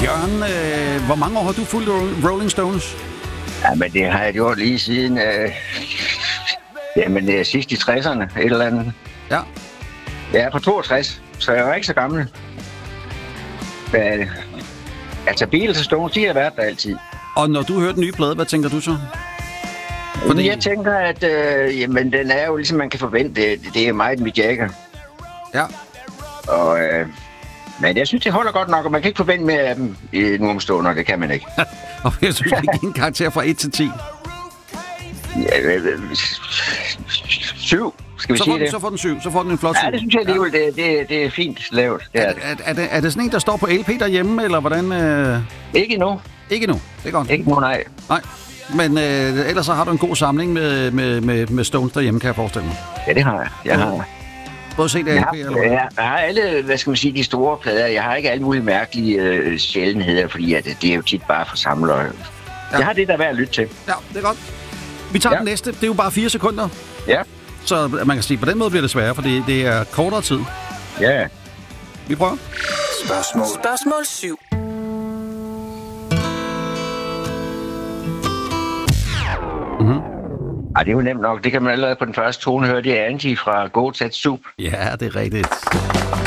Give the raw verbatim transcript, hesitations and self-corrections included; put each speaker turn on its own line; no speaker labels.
Bjørn, øh, hvor mange år har du fulgt Rolling Stones?
Ja, men det har jeg gjort lige siden... Øh, jamen, det er sidst i tresserne, et eller andet.
Ja.
Jeg er på toogtres, så jeg var ikke så gammel. Men, altså, Beatles og Stones, de har været der altid.
Og når du hører den nye plade, hvad tænker du så?
Fordi... Jeg tænker, at øh, jamen, den er jo ligesom man kan forvente. Det, det er meget Mick Jagger.
Ja.
Og, øh, men jeg synes, det holder godt nok, og man kan ikke forvente mere af dem i nu omstående, det kan man ikke.
Og hvis du skal give en karakter fra et til ti?
Ja, øh, øh, syv, skal vi
så
sige
den,
det?
Så får den syv, så får den en flot syv.
Ja, det synes jeg alligevel, ja. det, det, det er fint lavet. Det er,
er, er, er, det, er det sådan en, der står på L P derhjemme, eller hvordan? Øh...
Ikke endnu.
Ikke endnu, det er godt.
Ikke nu, nej.
Nej, men øh, ellers så har du en god samling med, med, med, med Stones derhjemme, kan jeg forestille mig.
Ja, det har jeg. Jeg har...
Både set L P,
jeg har,
eller hvad?
jeg, jeg har alle, hvad skal man sige, de store plader. Jeg har ikke alle mulige mærkelige øh, sjældenheder, fordi at, det er jo tit bare for samlere. Ja. Jeg har det, der er værd at lytte til.
Ja, det er godt. Vi tager ja. den næste. Det er jo bare fire sekunder.
Ja.
Så man kan sige, på den måde bliver det sværere, fordi det er kortere tid.
Ja.
Vi prøver.
Spørgsmål. Spørgsmål syv.
Mhm.
Ej, det er jo nemt nok. Det kan man allerede på den første tone høre. Det er Angie fra Go Tat Soup.
Ja, det er rigtigt.